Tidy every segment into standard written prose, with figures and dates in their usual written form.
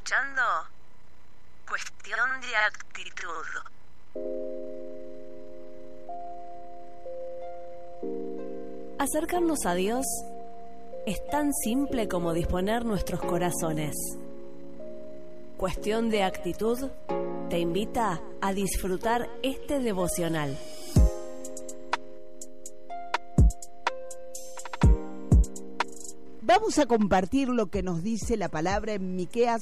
escuchando Cuestión de Actitud. Acercarnos a Dios es tan simple como disponer nuestros corazones. Cuestión de Actitud te invita a disfrutar este devocional. Vamos a compartir lo que nos dice la palabra en Miqueas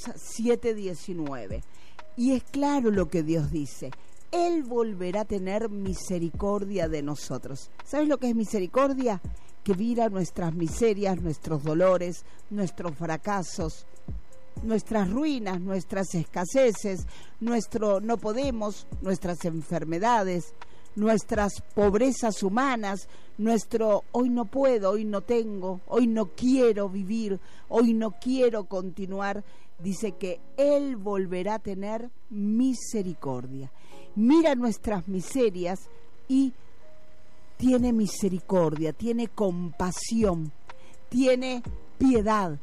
7:19. Y es claro lo que Dios dice. Él volverá a tener misericordia de nosotros. ¿Sabes lo que es misericordia? Que mira nuestras miserias, nuestros dolores, nuestros fracasos, nuestras ruinas, nuestras escaseces, nuestro no podemos, nuestras enfermedades, nuestras pobrezas humanas, nuestro hoy no puedo, hoy no tengo, hoy no quiero vivir, hoy no quiero continuar. Dice que Él volverá a tener misericordia. Mira nuestras miserias y tiene misericordia, tiene compasión, tiene piedad,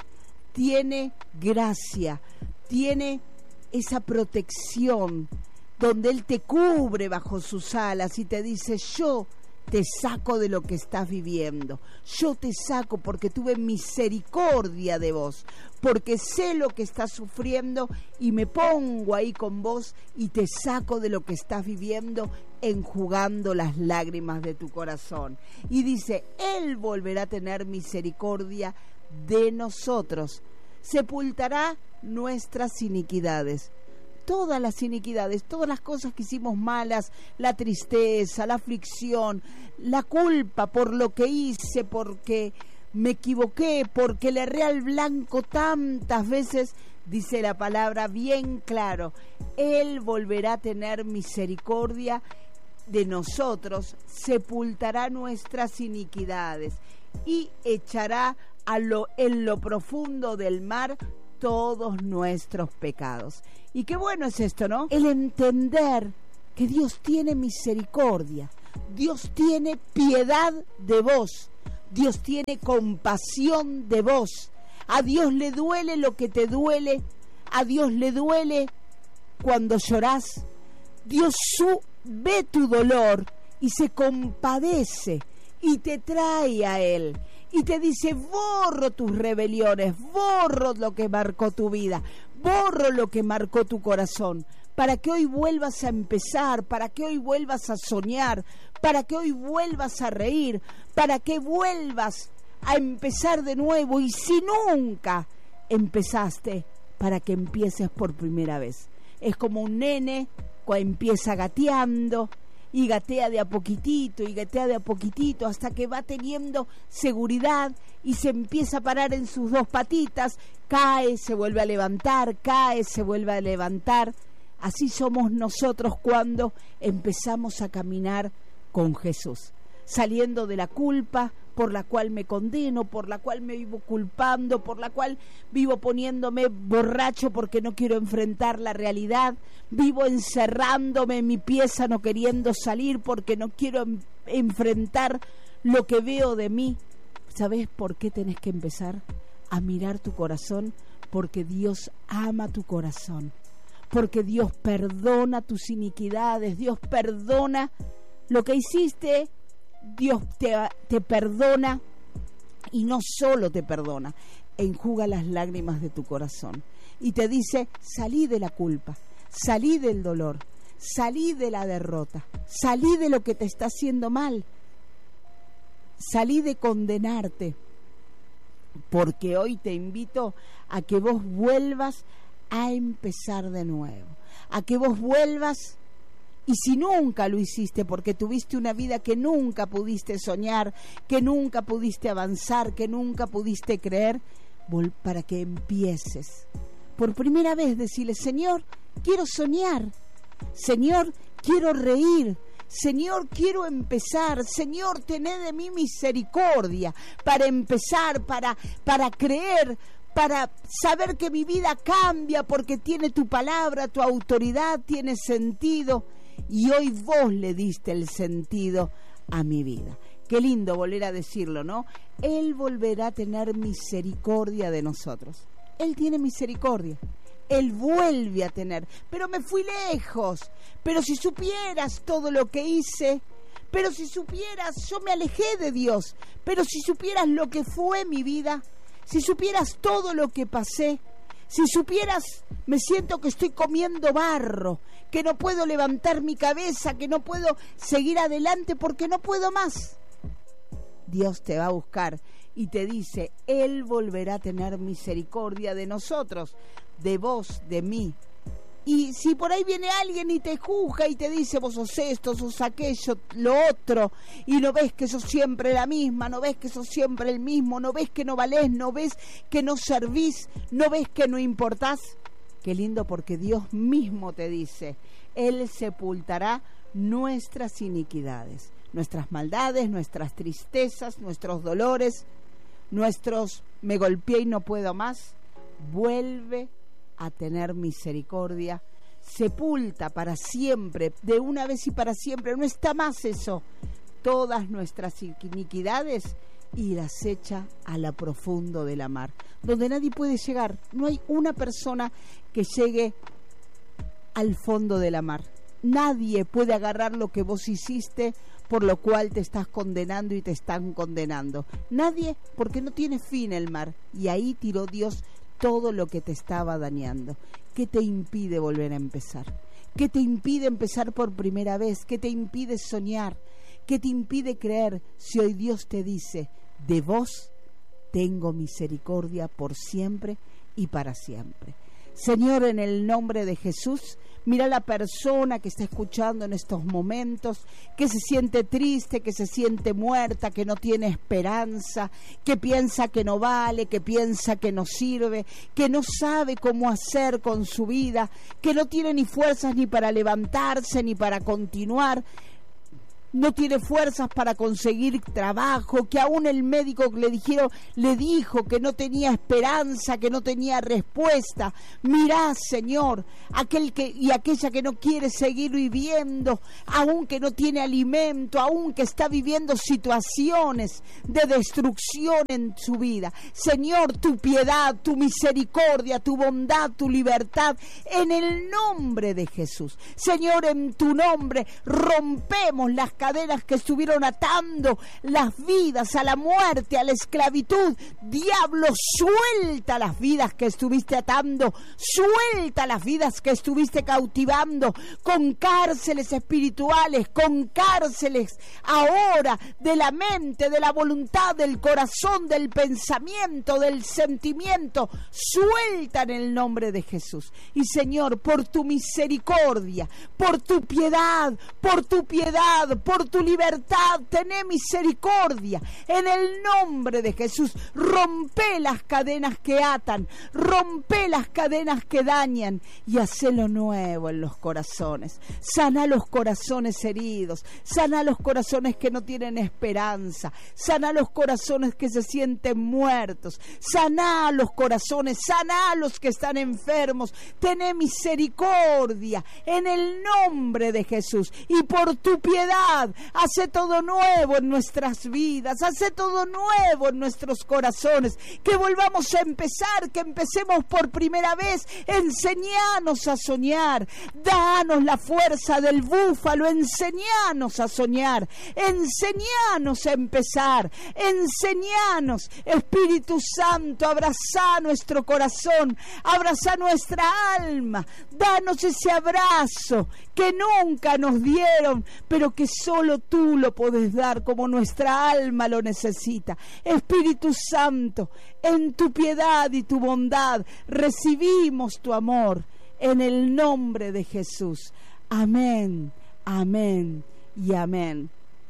tiene gracia, tiene esa protección donde Él te cubre bajo sus alas y te dice: yo te saco de lo que estás viviendo, yo te saco porque tuve misericordia de vos, porque sé lo que estás sufriendo y me pongo ahí con vos y te saco de lo que estás viviendo, enjugando las lágrimas de tu corazón. Y dice: Él volverá a tener misericordia de nosotros, sepultará nuestras iniquidades. Todas las iniquidades, todas las cosas que hicimos malas, la tristeza, la aflicción, la culpa por lo que hice, porque me equivoqué, porque le erré al blanco tantas veces, dice la palabra bien claro: Él volverá a tener misericordia de nosotros, sepultará nuestras iniquidades y echará en lo profundo del mar todos nuestros pecados. Y qué bueno es esto, ¿no? El entender que Dios tiene misericordia, Dios tiene piedad de vos, Dios tiene compasión de vos. A Dios le duele lo que te duele, a Dios le duele cuando llorás. Dios ve tu dolor y se compadece y te trae a Él. Y te dice: borro tus rebeliones, borro lo que marcó tu vida, borro lo que marcó tu corazón, para que hoy vuelvas a empezar, para que hoy vuelvas a soñar, para que hoy vuelvas a reír, para que vuelvas a empezar de nuevo. Y si nunca empezaste, para que empieces por primera vez. Es como un nene que empieza gateando, y gatea de a poquitito, y gatea de a poquitito, hasta que va teniendo seguridad y se empieza a parar en sus dos patitas, cae, se vuelve a levantar, cae, se vuelve a levantar. Así somos nosotros cuando empezamos a caminar con Jesús, saliendo de la culpa por la cual me condeno, por la cual me vivo culpando, por la cual vivo poniéndome borracho porque no quiero enfrentar la realidad, vivo encerrándome en mi pieza no queriendo salir porque no quiero enfrentar lo que veo de mí. ¿Sabes por qué tenés que empezar a mirar tu corazón? Porque Dios ama tu corazón, porque Dios perdona tus iniquidades, Dios perdona lo que hiciste. Dios te perdona, y no solo te perdona, enjuga las lágrimas de tu corazón y te dice: salí de la culpa, salí del dolor, salí de la derrota, salí de lo que te está haciendo mal, salí de condenarte, porque hoy te invito a que vos vuelvas a empezar de nuevo, a que vos vuelvas. Y si nunca lo hiciste porque tuviste una vida que nunca pudiste soñar, que nunca pudiste avanzar, que nunca pudiste creer, para que empieces. Por primera vez decirle: Señor, quiero soñar. Señor, quiero reír. Señor, quiero empezar. Señor, tené de mí misericordia para empezar, para creer, para saber que mi vida cambia porque tiene tu palabra, tu autoridad tiene sentido. Y hoy vos le diste el sentido a mi vida. Qué lindo volver a decirlo, ¿no? Él volverá a tener misericordia de nosotros. Él tiene misericordia. Él vuelve a tener. Pero me fui lejos. Pero si supieras todo lo que hice, pero si supieras, yo me alejé de Dios. Pero si supieras lo que fue mi vida, si supieras todo lo que pasé, si supieras, me siento que estoy comiendo barro, que no puedo levantar mi cabeza, que no puedo seguir adelante porque no puedo más. Dios te va a buscar y te dice, Él volverá a tener misericordia de nosotros, de vos, de mí. Y si por ahí viene alguien y te juzga y te dice, vos sos esto, sos aquello, lo otro, y no ves que sos siempre la misma, no ves que sos siempre el mismo, no ves que no valés, no ves que no servís, no ves que no importás, qué lindo, porque Dios mismo te dice, Él sepultará nuestras iniquidades, nuestras maldades, nuestras tristezas, nuestros dolores, nuestros me golpeé y no puedo más. Vuelve a tener misericordia, sepulta para siempre, de una vez y para siempre, no está más eso, todas nuestras iniquidades, y las echa a la profundo de la mar, donde nadie puede llegar. No hay una persona que llegue al fondo de la mar. Nadie puede agarrar lo que vos hiciste, por lo cual te estás condenando y te están condenando. Nadie, porque no tiene fin el mar. Y ahí tiró Dios todo lo que te estaba dañando. ¿Qué te impide volver a empezar? ¿Qué te impide empezar por primera vez? ¿Qué te impide soñar? ¿Qué te impide creer si hoy Dios te dice, de vos tengo misericordia por siempre y para siempre? Señor, en el nombre de Jesús, mira a la persona que está escuchando en estos momentos, que se siente triste, que se siente muerta, que no tiene esperanza, que piensa que no vale, que piensa que no sirve, que no sabe cómo hacer con su vida, que no tiene ni fuerzas ni para levantarse ni para continuar. No tiene fuerzas para conseguir trabajo, que aún el médico le dijo que no tenía esperanza, que no tenía respuesta. Mirá, Señor, aquella que no quiere seguir viviendo, aún que no tiene alimento, aún que está viviendo situaciones de destrucción en su vida. Señor, tu piedad, tu misericordia, tu bondad, tu libertad, en el nombre de Jesús. Señor, en tu nombre rompemos las cadenas que estuvieron atando las vidas a la muerte, a la esclavitud. Diablo, suelta las vidas que estuviste atando, suelta las vidas que estuviste cautivando con cárceles espirituales, con cárceles ahora de la mente, de la voluntad, del corazón, del pensamiento, del sentimiento. Suelta en el nombre de Jesús. Y Señor, por tu misericordia, por tu piedad, por tu libertad, tené misericordia. En el nombre de Jesús, rompe las cadenas que atan, rompe las cadenas que dañan y hacelo nuevo en los corazones. Sana los corazones heridos, sana los corazones que no tienen esperanza, sana los corazones que se sienten muertos, sana los corazones, sana a los que están enfermos. Tené misericordia en el nombre de Jesús, y por tu piedad hace todo nuevo en nuestras vidas, hace todo nuevo en nuestros corazones, que volvamos a empezar, que empecemos por primera vez. Enseñanos a soñar, danos la fuerza del búfalo, enseñanos a soñar, enseñanos a empezar, enseñanos, Espíritu Santo, abraza nuestro corazón, abraza nuestra alma, danos ese abrazo que nunca nos dieron, pero que solo tú lo podés dar como nuestra alma lo necesita. Espíritu Santo, en tu piedad y tu bondad recibimos tu amor en el nombre de Jesús. Amén, amén y amén.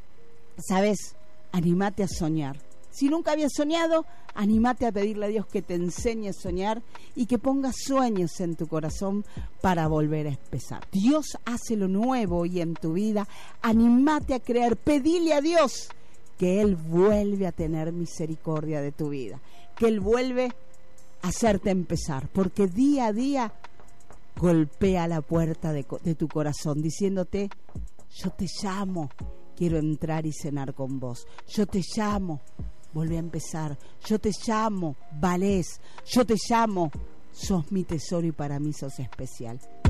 ¿Sabes? Anímate a soñar. Si nunca habías soñado, anímate a pedirle a Dios que te enseñe a soñar y que ponga sueños en tu corazón para volver a empezar. Dios hace lo nuevo hoy en tu vida. Anímate a creer, pedile a Dios que Él vuelve a tener misericordia de tu vida, que Él vuelve a hacerte empezar, porque día a día golpea la puerta de tu corazón diciéndote: yo te llamo, quiero entrar y cenar con vos. Yo te llamo, volvé a empezar. Yo te llamo, valés. Yo te llamo, sos mi tesoro y para mí sos especial.